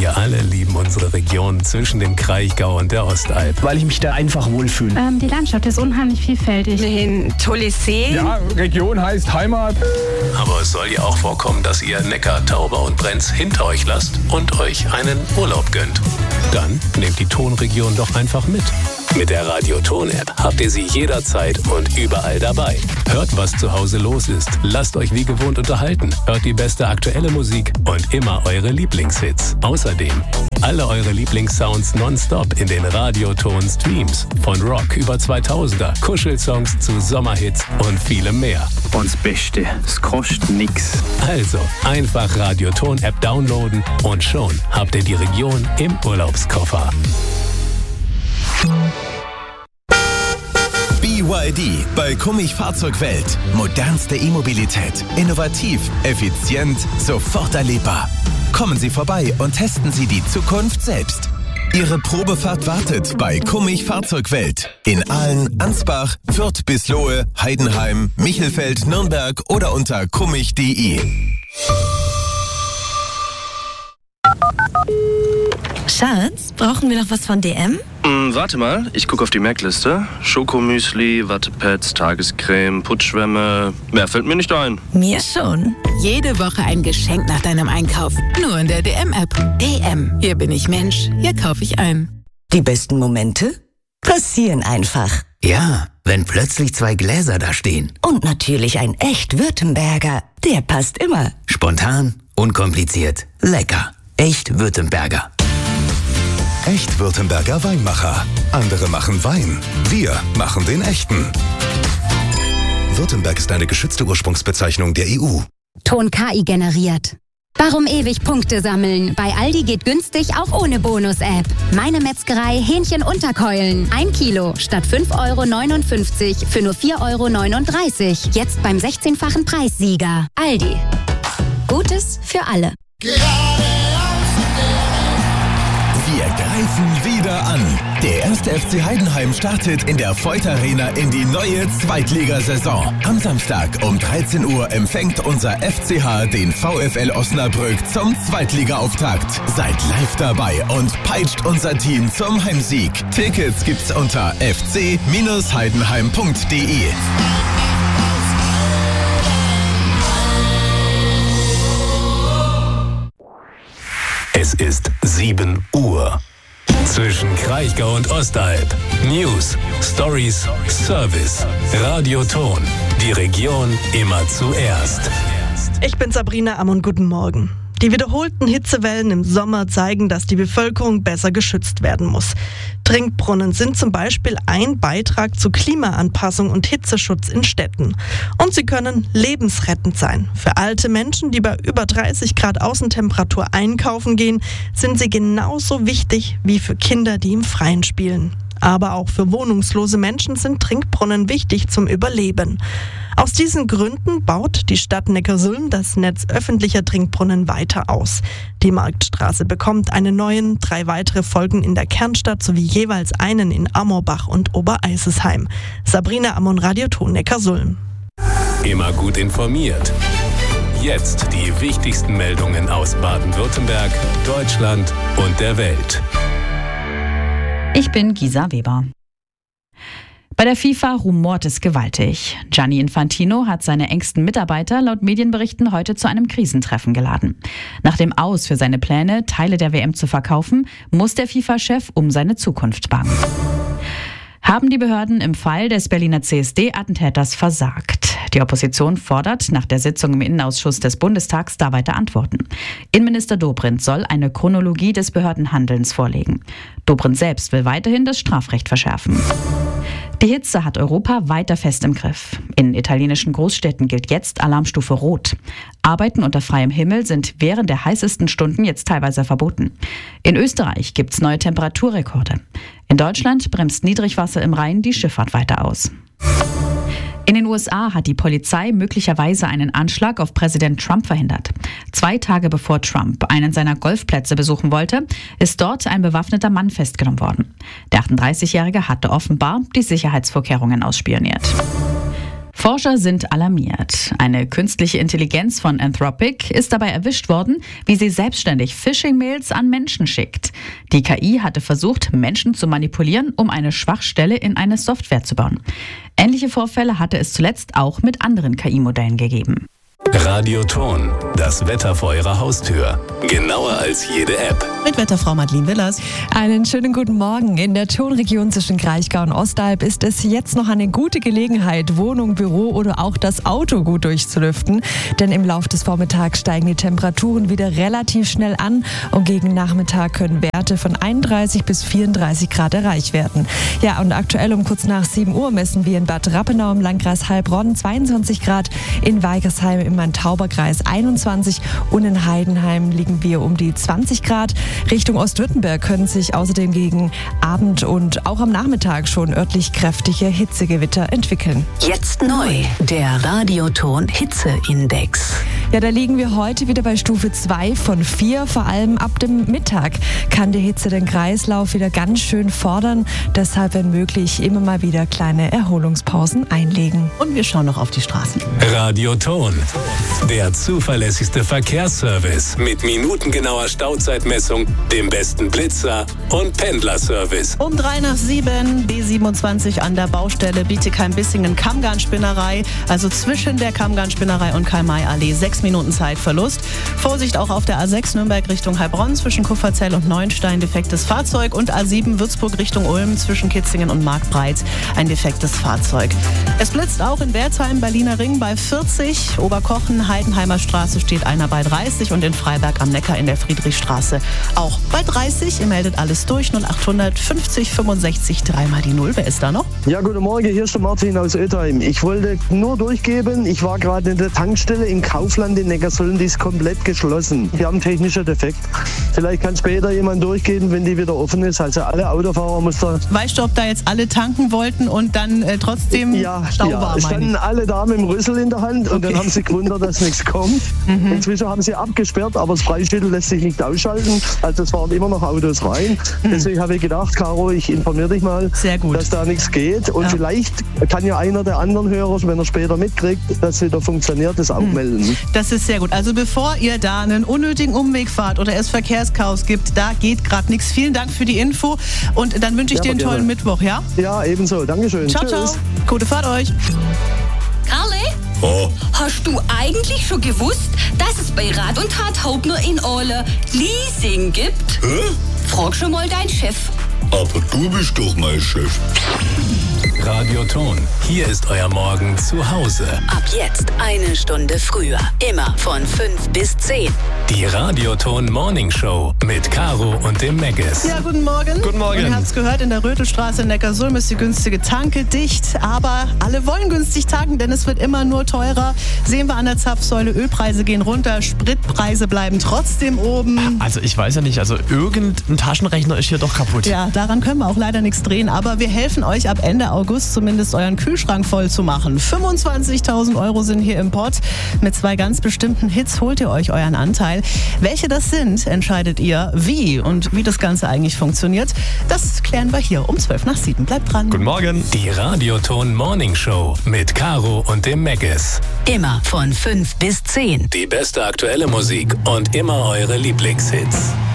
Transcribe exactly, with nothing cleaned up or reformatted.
Wir alle lieben unsere Region zwischen dem Kraichgau und der Ostalb. Weil ich mich da einfach wohlfühle. Ähm, die Landschaft ist unheimlich vielfältig. Ein tolles See. Ja, Region heißt Heimat. Aber es soll ja auch vorkommen, dass ihr Neckar, Tauber und Brenz hinter euch lasst und euch einen Urlaub gönnt. Dann nehmt die Tonregion doch einfach mit. Mit der Radio-Ton-App habt ihr sie jederzeit und überall dabei. Hört, was zu Hause los ist. Lasst euch wie gewohnt unterhalten. Hört die beste aktuelle Musik und immer eure Lieblingshits. Außerdem alle eure Lieblingssounds nonstop in den Radio-Ton-Streams. Von Rock über zweitausender, Kuschelsongs zu Sommerhits und vielem mehr. Und das Beste, es kostet nix. Also einfach Radio-Ton-App downloaden und schon habt ihr die Region im Urlaubskoffer. B Y D bei Kummich Fahrzeugwelt. Modernste E-Mobilität. Innovativ, effizient, sofort erlebbar. Kommen Sie vorbei und testen Sie die Zukunft selbst. Ihre Probefahrt wartet bei Kummich Fahrzeugwelt. In Aalen, Ansbach, Fürth, Bislohe, Heidenheim, Michelfeld, Nürnberg oder unter kummich punkt de. Schatz, brauchen wir noch was von D M? Mm, warte mal, ich gucke auf die Merkliste. Schokomüsli, Wattepads, Tagescreme, Putzschwämme. Mehr fällt mir nicht ein. Mir schon. Jede Woche ein Geschenk nach deinem Einkauf. Nur in der D M-App. D M. Hier bin ich Mensch. Hier kaufe ich ein. Die besten Momente passieren einfach. Ja, wenn plötzlich zwei Gläser da stehen. Und natürlich ein echt Württemberger. Der passt immer. Spontan, unkompliziert, lecker. Echt Württemberger. Echt Württemberger Weinmacher. Andere machen Wein. Wir machen den echten. Württemberg ist eine geschützte Ursprungsbezeichnung der E U. Ton K I generiert. Warum ewig Punkte sammeln? Bei Aldi geht günstig auch ohne Bonus-App. Meine Metzgerei Hähnchen Unterkeulen. Ein Kilo statt fünf Euro neunundfünfzig für nur vier Euro neununddreißig. Jetzt beim sechzehnfachen Preissieger. Aldi. Gutes für alle. Wir greifen wieder an. Der erste F C Heidenheim startet in der Voith Arena in die neue Zweitligasaison. Am Samstag um dreizehn Uhr empfängt unser F C H den VfL Osnabrück zum Zweitligaauftakt. Seid live dabei und peitscht unser Team zum Heimsieg. Tickets gibt's unter f c Bindestrich heidenheim punkt de. Es ist sieben Uhr. Zwischen Kraichgau und Ostalb. News, Stories, Service. Radio-Ton. Die Region immer zuerst. Ich bin Sabrina Ammon, guten Morgen. Die wiederholten Hitzewellen im Sommer zeigen, dass die Bevölkerung besser geschützt werden muss. Trinkbrunnen sind zum Beispiel ein Beitrag zur Klimaanpassung und Hitzeschutz in Städten. Und sie können lebensrettend sein. Für alte Menschen, die bei über dreißig Grad Außentemperatur einkaufen gehen, sind sie genauso wichtig wie für Kinder, die im Freien spielen. Aber auch für wohnungslose Menschen sind Trinkbrunnen wichtig zum Überleben. Aus diesen Gründen baut die Stadt Neckarsulm das Netz öffentlicher Trinkbrunnen weiter aus. Die Marktstraße bekommt einen neuen, drei weitere folgen in der Kernstadt sowie jeweils einen in Amorbach und Obereisesheim. Sabrina Ammon, Radio-Ton Neckarsulm. Immer gut informiert. Jetzt die wichtigsten Meldungen aus Baden-Württemberg, Deutschland und der Welt. Ich bin Gisa Weber. Bei der FIFA rumort es gewaltig. Gianni Infantino hat seine engsten Mitarbeiter laut Medienberichten heute zu einem Krisentreffen geladen. Nach dem Aus für seine Pläne, Teile der W M zu verkaufen, muss der FIFA-Chef um seine Zukunft bangen. Haben die Behörden im Fall des Berliner C S D-Attentäters versagt? Die Opposition fordert nach der Sitzung im Innenausschuss des Bundestags da weiter Antworten. Innenminister Dobrindt soll eine Chronologie des Behördenhandelns vorlegen. Dobrindt selbst will weiterhin das Strafrecht verschärfen. Die Hitze hat Europa weiter fest im Griff. In italienischen Großstädten gilt jetzt Alarmstufe Rot. Arbeiten unter freiem Himmel sind während der heißesten Stunden jetzt teilweise verboten. In Österreich gibt es neue Temperaturrekorde. In Deutschland bremst Niedrigwasser im Rhein die Schifffahrt weiter aus. In den U S A hat die Polizei möglicherweise einen Anschlag auf Präsident Trump verhindert. Zwei Tage bevor Trump einen seiner Golfplätze besuchen wollte, ist dort ein bewaffneter Mann festgenommen worden. Der achtunddreißigjährige hatte offenbar die Sicherheitsvorkehrungen ausspioniert. Forscher sind alarmiert. Eine künstliche Intelligenz von Anthropic ist dabei erwischt worden, wie sie selbstständig Phishing-Mails an Menschen schickt. Die K I hatte versucht, Menschen zu manipulieren, um eine Schwachstelle in eine Software zu bauen. Ähnliche Vorfälle hatte es zuletzt auch mit anderen K I-Modellen gegeben. Radioton, das Wetter vor Ihrer Haustür. Genauer als jede App. Mit Wetterfrau Madeleine Willers. Einen schönen guten Morgen. In der Tonregion zwischen Kraichgau und Ostalb ist es jetzt noch eine gute Gelegenheit, Wohnung, Büro oder auch das Auto gut durchzulüften. Denn im Laufe des Vormittags steigen die Temperaturen wieder relativ schnell an und gegen Nachmittag können Werte von einunddreißig bis vierunddreißig Grad erreicht werden. Ja, und aktuell um kurz nach sieben Uhr messen wir in Bad Rappenau im Landkreis Heilbronn zweiundzwanzig Grad, in Weigersheim im Main-Tauber-Kreis einundzwanzig und in Heidenheim liegen wir um die zwanzig Grad. Richtung Ostwürttemberg können sich außerdem gegen Abend und auch am Nachmittag schon örtlich kräftige Hitzegewitter entwickeln. Jetzt neu, der Radioton Hitzeindex. Ja, da liegen wir heute wieder bei Stufe zwei von vier. Vor allem ab dem Mittag kann die Hitze den Kreislauf wieder ganz schön fordern. Deshalb, wenn möglich, immer mal wieder kleine Erholungspausen einlegen. Und wir schauen noch auf die Straßen. Radioton, der zuverlässigste Verkehrsservice mit minutengenauer Stauzeitmessung, dem besten Blitzer und Pendlerservice. Um drei nach sieben, B siebenundzwanzig an der Baustelle Bietigheim-Bissingen, Kammgarnspinnerei, also zwischen der Kammgarnspinnerei und Karl-May-Allee, sechs Minuten Zeitverlust. Vorsicht auch auf der A sechs Nürnberg Richtung Heilbronn zwischen Kupferzell und Neuenstein, defektes Fahrzeug, und A sieben Würzburg Richtung Ulm zwischen Kitzingen und Marktbreit, ein defektes Fahrzeug. Es blitzt auch in Wertheim, Berliner Ring bei vierzig, Oberkochen, Heidenheimer Straße steht einer bei dreißig und in Freiberg am Neckar in der Friedrichstraße auch bei dreißig. Ihr meldet alles durch, null achthundert fünfzig fünfundsechzig, dreimal die Null. Wer ist da noch? Ja, guten Morgen, hier ist der Martin aus Oetheim. Ich wollte nur durchgeben, ich war gerade in der Tankstelle im Kaufland in Neckarsulm, die ist komplett geschlossen. Wir haben einen technischen Defekt. Vielleicht kann später jemand durchgehen, wenn die wieder offen ist. Also alle Autofahrer muss da... Weißt du, ob da jetzt alle tanken wollten und dann äh, trotzdem ja, Stau ja, war? Es standen alle da mit dem Rüssel in der Hand und okay. Dann haben sie gewundert, dass nichts kommt. Mhm. Inzwischen haben sie abgesperrt, aber das Preisschild lässt sich nicht ausschalten. Also es fahren immer noch Autos rein. Mhm. Deswegen habe ich gedacht, Caro, ich informiere dich mal, sehr gut, dass da nichts geht. Und ja. vielleicht kann ja einer der anderen Hörer, wenn er später mitkriegt, dass es wieder funktioniert, das auch mhm. melden. Das ist sehr gut. Also bevor ihr da einen unnötigen Umweg fahrt oder es Verkehrschaos gibt, da geht gerade nichts. Vielen Dank für die Info und dann wünsche ich ja, dir einen tollen gerne. Mittwoch, ja? Ja, ebenso. Dankeschön. Ciao, Tschüss. ciao. Gute Fahrt euch. Karle? Oh. Hast du eigentlich schon gewusst, dass es bei Rat und Tat Haupt nur in Ole Leasing gibt? Hä? Frag schon mal deinen Chef. Aber du bist doch mein Chef. Radioton, hier ist euer Morgen zu Hause. Ab jetzt eine Stunde früher. Immer von fünf bis zehn. Die Radioton Morning Show mit Caro und dem Meggis. Ja, guten Morgen. Guten Morgen. Und ihr habt es gehört, in der Rötelstraße in Neckarsulm ist die günstige Tanke dicht. Aber alle wollen günstig tanken, denn es wird immer nur teurer. Sehen wir an der Zapfsäule, Ölpreise gehen runter, Spritpreise bleiben trotzdem oben. Also ich weiß ja nicht, also irgendein Taschenrechner ist hier doch kaputt. Ja, daran können wir auch leider nichts drehen. Aber wir helfen euch ab Ende August zumindest euren Kühlschrank voll zu machen. fünfundzwanzigtausend Euro sind hier im Pott. Mit zwei ganz bestimmten Hits holt ihr euch euren Anteil. Welche das sind, entscheidet ihr. Wie und wie das Ganze eigentlich funktioniert, das klären wir hier um zwölf nach sieben. Bleibt dran. Guten Morgen. Die Radioton Morning Show mit Caro und dem Meggis. Immer von fünf bis zehn. Die beste aktuelle Musik und immer eure Lieblingshits.